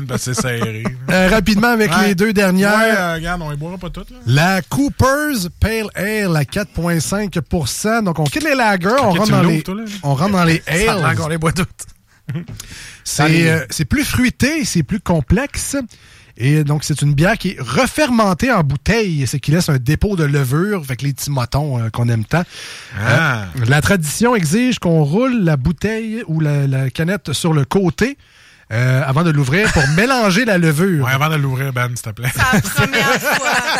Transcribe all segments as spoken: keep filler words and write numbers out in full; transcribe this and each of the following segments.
Ben, c'est serré. Euh, rapidement, avec ouais. les deux dernières. Ouais, euh, regarde, on les boira pas toutes. Là. La Cooper's Pale Ale à quatre virgule cinq pour cent. Donc, on quitte les lagers, on, rentre dans les, toi, on rentre dans les ales. On les boit toutes. C'est, euh, c'est plus fruité, c'est plus complexe. Et donc, c'est une bière qui est refermentée en bouteille, ce qui laisse un dépôt de levure avec les petits motons euh, qu'on aime tant. Ah. Euh, la tradition exige qu'on roule la bouteille ou la, la canette sur le côté euh, avant de l'ouvrir pour mélanger la levure. Ouais, avant de l'ouvrir, Ben, s'il te plaît. C'est la première fois.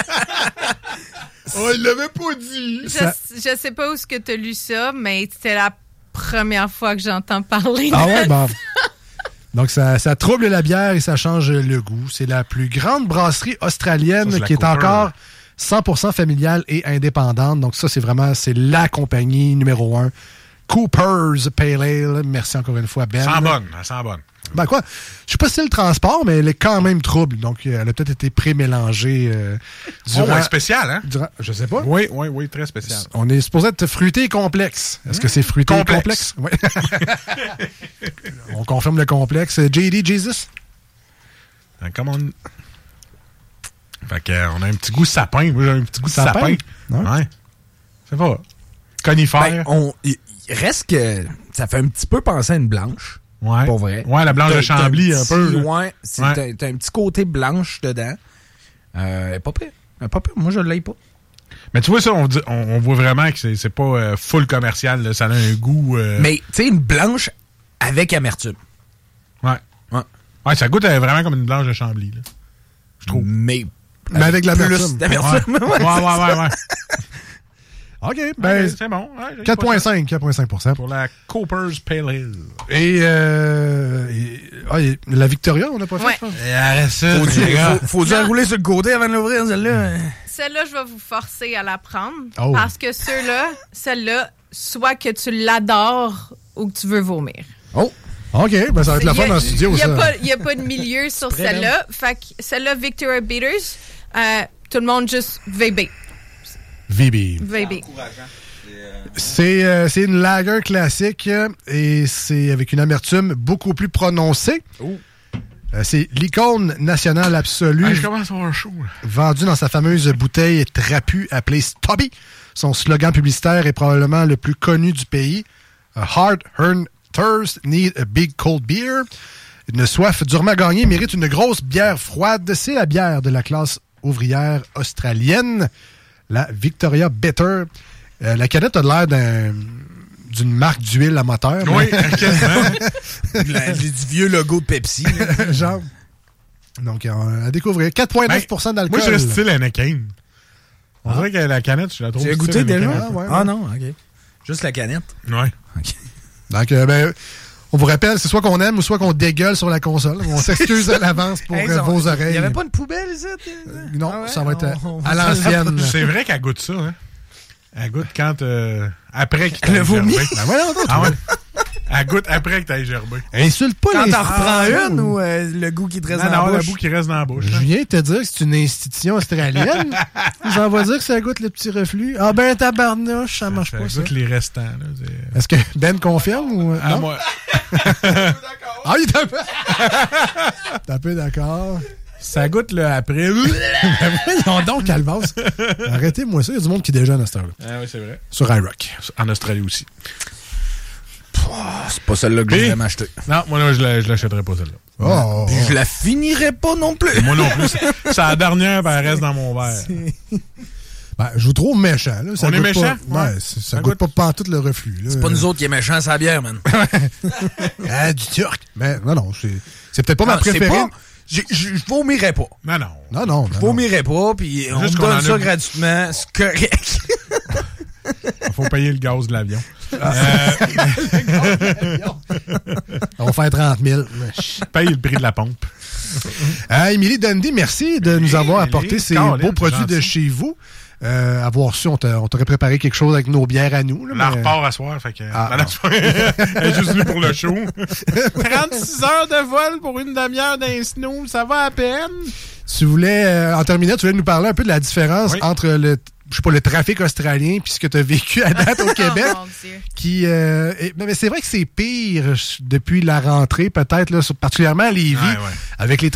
Oh, il l'avait pas dit! Je, Ça... je sais pas où est-ce que tu as lu ça, mais c'était la première fois que j'entends parler Ah de ouais, ça. bon. Donc, ça, ça trouble la bière et ça change le goût. C'est la plus grande brasserie australienne ça, qui est Cooper. encore cent pour cent familiale et indépendante. Donc, ça, c'est vraiment c'est la compagnie numéro un. Cooper's Pale Ale. Merci encore une fois, Ben. Elle sent bonne, elle sent bonne. Ben quoi, je sais pas si c'est le transport, mais elle est quand même trouble. Donc, elle a peut-être été pré-mélangée euh, durant... Oh, ouais, spécial, hein? Durant, je sais pas. Oui, oui, oui, très spécial. On est supposé être fruité et complexe. Est-ce mmh. que c'est fruité complexe. et complexe? Oui. On confirme le complexe. J D, Jesus? Comment on... Fait qu'on a un petit goût sapin. Moi, j'ai un petit goût de sapin. sapin. Ouais. ouais. C'est pas... Conifère. Ben, on... Il reste que... Ça fait un petit peu penser à une blanche. Ouais. Pour vrai. Ouais, la blanche t'as, de Chambly, un, un, petit, peu. Là. Ouais, c'est, ouais. T'as, t'as un petit côté blanche dedans. Euh, pas pire. Pas pire. Moi, je ne l'aille pas. Mais tu vois, ça, on, dit, on, on voit vraiment que c'est, c'est pas euh, full commercial. Là. Ça a un goût... Euh... Mais, tu sais, une blanche avec amertume. Ouais. Ouais. Ouais, ça goûte euh, vraiment comme une blanche de Chambly. Là. Je trouve. Mais, Mais avec, avec l'amertume. Plus d'amertume. Ouais, ouais, ouais, ouais. ouais. OK, ben, okay, c'est bon. Ouais, quatre virgule cinq pour cent. Pour la Cooper's Pale Ale. Et, euh, et, ah, et la Victoria, on n'a pas fait, ouais. je pense. Et arrête ça. Faut, faut, faut dire rouler sur le côté avant de l'ouvrir, celle-là. Celle-là, je vais vous forcer à la prendre. Oh. Parce que ceux-là, celle-là, soit que tu l'adores ou que tu veux vomir. Oh! OK, ben ça va être la fin dans le studio. Il ça. n'y a, a pas de milieu sur celle-là. Fait que celle-là, Victoria Beaters, euh, tout le monde juste V B. V B. V B. C'est, euh, c'est une lager classique euh, et c'est avec une amertume beaucoup plus prononcée. Oh. Euh, c'est l'icône nationale absolue. Ah, je commence à avoir chaud. Vendue dans sa fameuse bouteille trapue appelée Stubby. Son slogan publicitaire est probablement le plus connu du pays. A hard-earned thirst need a big cold beer. Une soif durement gagnée mérite une grosse bière froide. C'est la bière de la classe ouvrière australienne. La Victoria Bitter. Euh, la canette a l'air d'un, d'une marque d'huile à moteur. Oui, quasiment. Du vieux logo de Pepsi. Genre. Donc, à découvrir. quatre virgule neuf pour cent d'alcool. Moi, je reste style Anakin. On dirait que la canette, je la trouve. Tu as goûté déjà? Ah, ouais, ouais. Ah non, OK. Juste la canette. Ouais. OK. Donc, euh, ben, on vous rappelle, c'est soit qu'on aime ou soit qu'on dégueule sur la console. On s'excuse à l'avance pour Hey, euh, ça, vos oreilles. Il n'y avait pas une poubelle ici? Euh, non, ah ouais, ça va être on, on à l'ancienne. C'est vrai qu'elle goûte ça, hein? Elle goûte quand... Euh, après qu'il Le vomi. gerbé. Ben voyons donc. Ah ouais? Elle goûte après que t'ailles gerbé. Insulte pas Quand les t'en reprends Français, une ou euh, le goût qui te reste Non, dans non, la le bouche? bout qui reste dans la bouche. Je viens de te dire que c'est une institution australienne. J'en vais dire que ça goûte le petit reflux. Ah ben tabarnouche, ça marche Ça pas ça. goûte les restants. Là, c'est... Est-ce que Ben confirme ou Ah, non? moi... Ah, il est un peu... T'es un peu d'accord. Ça goûte le après. Voyons donc, Calvas. Arrêtez-moi ça, il y a du monde qui déjeune à cette heure-là. Ah oui, c'est vrai. Sur iRock. En Australie aussi. Oh, c'est pas celle-là que j'aimerais m'acheter. Non, moi, là, je, la, je l'achèterais pas, celle-là. Oh, Puis je la finirais pas non plus. Moi non plus. C'est la dernière, ben, elle reste dans mon verre. ben, je vous trouve méchant. Là. Ça On est goûte méchant? Pas, ouais, Ouais. ça, ça Ça goûte, goûte. pas pantoute le reflux. Là. C'est pas nous autres qui est méchant, c'est la bière, man. Ah, du turc. Mais non, non, c'est, c'est peut-être pas Non, ma préférée. c'est pas- Je je vomirais pas. Non, non. Non, non. Je non, vomirais pas, puis on me Juste qu'on en donne a- ça gratuitement, c'est correct. Il faut payer le gaz de l'avion. non. On va faire trente mille. Paye le prix de la pompe. Ah, Émilie Dundee, merci de nous avoir apporté Émilie, ces Caroline, beaux produits gentil. de chez vous. Euh, avoir su, on, t'a, on t'aurait préparé quelque chose avec nos bières à nous. Là, La mais... repart à soir, fait que... Ah, non, non, c'est pas- Elle est juste venue pour le show. trente-six heures de vol pour une demi-heure d'un snow, ça va à peine. Tu voulais, euh, en terminant, tu voulais nous parler un peu de la différence Oui. entre le, je sais pas, le trafic australien puis ce que tu as vécu à date au Québec. Oh, mon Dieu. qui, euh, est- mais c'est vrai que c'est pire depuis la rentrée, peut-être, là, sur- particulièrement à Lévis, Ouais, ouais. avec les